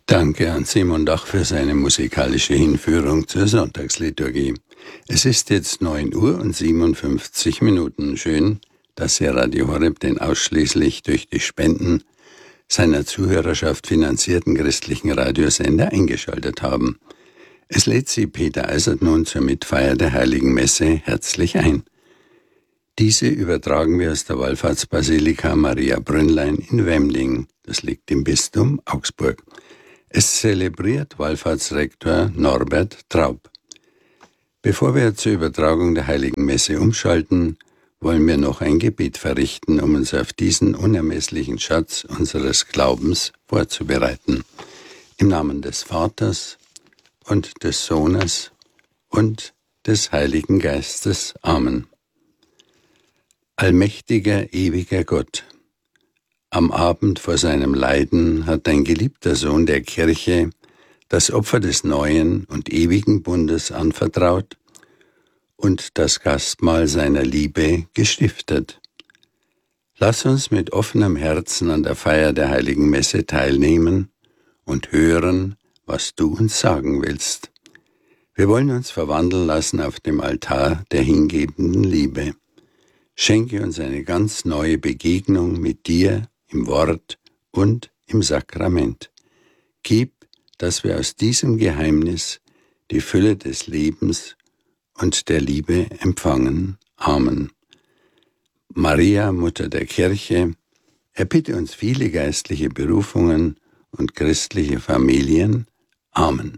Danke an Simon Dach für seine musikalische Hinführung zur Sonntagsliturgie. Es ist jetzt 9 Uhr und 57 Minuten. Schön, dass Sie Radio Horeb den ausschließlich durch die Spenden seiner Zuhörerschaft finanzierten christlichen Radiosender eingeschaltet haben. Es lädt Sie Peter Eisert nun zur Mitfeier der Heiligen Messe herzlich ein. Diese übertragen wir aus der Wallfahrtsbasilika Maria Brünnlein in Wemding. Das liegt im Bistum Augsburg. Es zelebriert Wallfahrtsrektor Norbert Traub. Bevor wir zur Übertragung der Heiligen Messe umschalten, wollen wir noch ein Gebet verrichten, um uns auf diesen unermesslichen Schatz unseres Glaubens vorzubereiten. Im Namen des Vaters und des Sohnes und des Heiligen Geistes. Amen. Allmächtiger, ewiger Gott, am Abend vor seinem Leiden hat dein geliebter Sohn der Kirche das Opfer des neuen und ewigen Bundes anvertraut und das Gastmahl seiner Liebe gestiftet. Lass uns mit offenem Herzen an der Feier der Heiligen Messe teilnehmen und hören, was du uns sagen willst. Wir wollen uns verwandeln lassen auf dem Altar der hingebenden Liebe. Schenke uns eine ganz neue Begegnung mit dir im Wort und im Sakrament. Gib, dass wir aus diesem Geheimnis die Fülle des Lebens und der Liebe empfangen. Amen. Maria, Mutter der Kirche, erbitte uns viele geistliche Berufungen und christliche Familien. Amen.